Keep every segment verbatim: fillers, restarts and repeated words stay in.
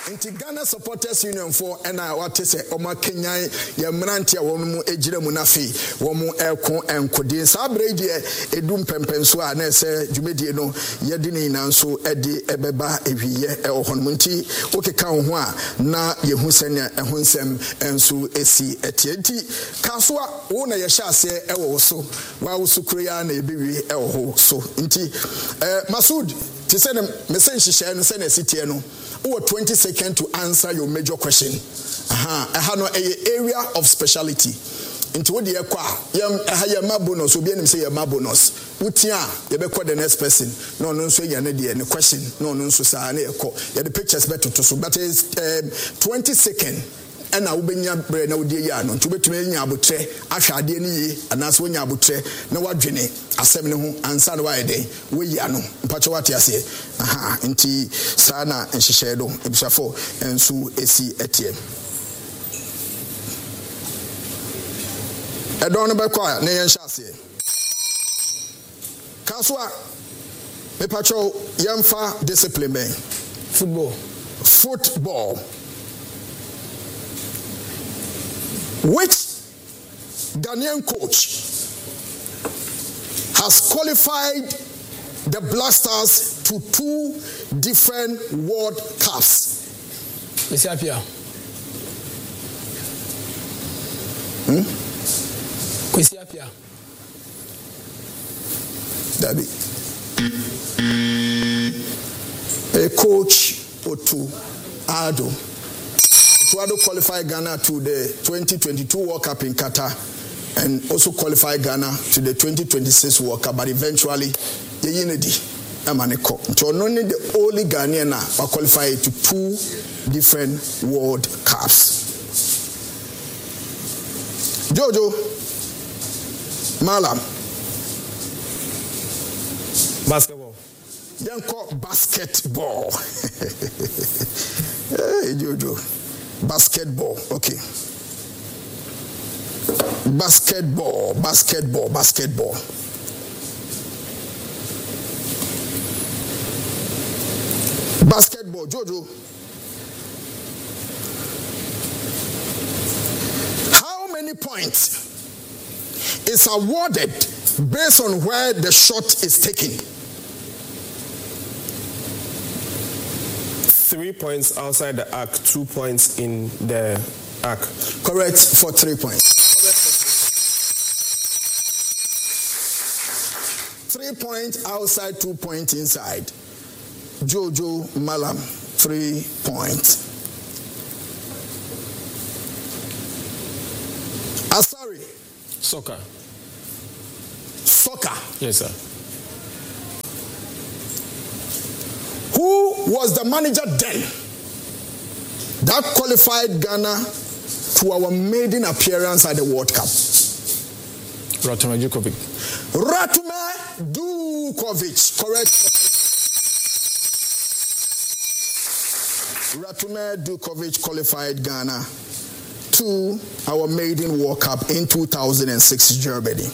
Inti Ghana Supporters Union for and I what to say Oma Kenya ya mrantia womu ejire munafi womu eko enkodi sabredi edum pempenso a na se dwumedie no yedi ni nanso edi ebeba ewiye e ohon nti okeka ho a na yehu sene eho nsem enso esi etienti kaso a wo na ye hyase e wo so wa wo sukuru ya na ebiwi e wo so nti eh Masud ti say me say nhihye no say na sitie no or twenty seconds to answer your major question. Aha, aha no a area of speciality. Into what the ekwa, yam aha yama bonus, obi enim say yama bonus. Utia, ye be call the next person. No no so ye na dey any question. No no so sa na ekọ. Ye the pictures better to so but is um, twenty seconds. And I will be near bread no dear no to be to me abutre ahwa ade ni yi anaso nya abutre na wadwene asem ne ho ansa na wa ede we ya no mpacho wate ase aha nti sa na nhihye do ebisafo ensu esi etie edon no be kwa na yen hyase kaso a me pacho yemfa discipline ben football football Which Ghanaian coach has qualified the Black Stars to two different World Cups? Mister Apia. Hmm? Mister Apia. Dabi. A coach Otu Ado. Tuado qualified Ghana to the twenty twenty-two World Cup in Qatar and also qualified Ghana to the twenty twenty-six World Cup, but eventually the Unity Amaneko. So only the only Ghanaian are qualified to two different World Cups. Jojo Malam. Basketball. Then call basketball. Hey Jojo. Basketball, okay. Basketball, basketball, basketball. Basketball, Jojo. How many points is awarded based on where the shot is taken? Three points outside the arc, two points in the arc. Correct for three points. Three points outside, two points inside. Jojo Malam, three points. Asari. Soccer. Soccer. Yes, sir. Who was the manager then that qualified Ghana to our maiden appearance at the World Cup? Ratume Djukovic. Ratume Djukovic, correct. Ratume Djukovic qualified Ghana to our maiden World Cup in two thousand six Germany.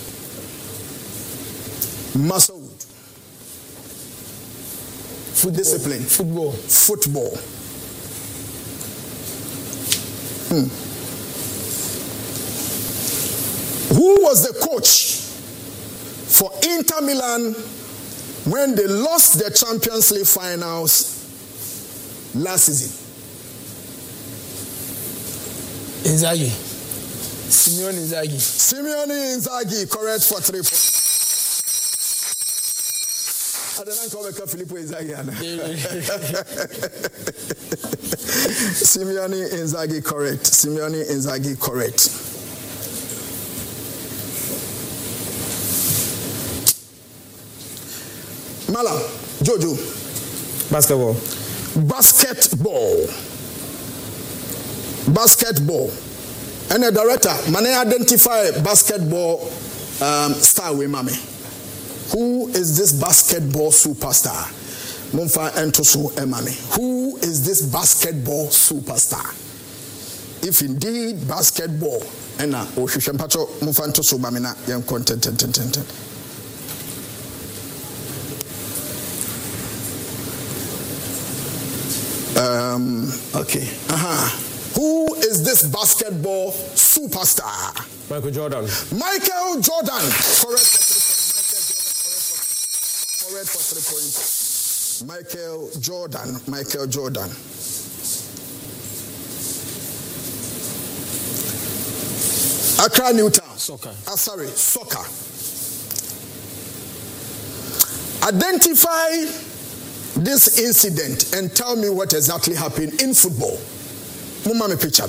Masoud. Foot discipline. Football. Football. Hmm. Who was the coach for Inter Milan when they lost the Champions League finals last season? Inzaghi. Simone Inzaghi. Simone Inzaghi, correct for three points. I don't know how Filippo Inzaghi. Simeone Inzaghi, correct. Simeone Inzaghi, correct. Mala, Jojo. Basketball. Basketball. Basketball. And the director, man, identify basketball um, star with mommy. Who is this basketball superstar? Mumfa Entoso Emami. Who is this basketball superstar? If indeed basketball, and now, oh, Shampacho Mumfa Entoso Mamina, young content, Um, okay. Uh-huh. Who is this basketball superstar? Michael Jordan. Michael Jordan. Correct for three points. Michael Jordan. Correct for three points. Michael Jordan. Michael Jordan. Accra, Newtown. Soccer. Ah, sorry, soccer. Identify this incident and tell me what exactly happened in football. Mama me picture.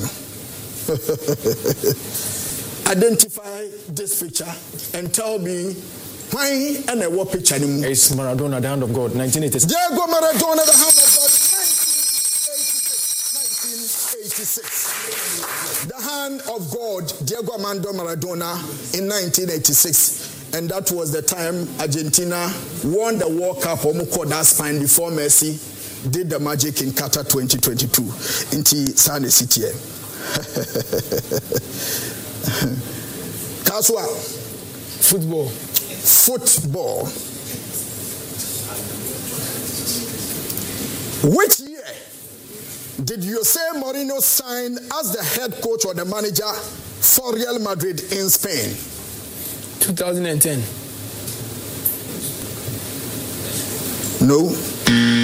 Identify this picture and tell me why and what picture. It's Maradona, the hand of God, nineteen eighty-six. Diego Maradona, the hand of God, nineteen eighty-six. The hand of God, Diego Armando Maradona, in nineteen eighty-six. And that was the time Argentina won the World Cup. Omuko that spine before Messi did the magic in Qatar twenty twenty-two. Inti Sane City. Kaswa. Football. Football. Which year did Jose Mourinho sign as the head coach or the manager for Real Madrid in Spain? twenty ten. No.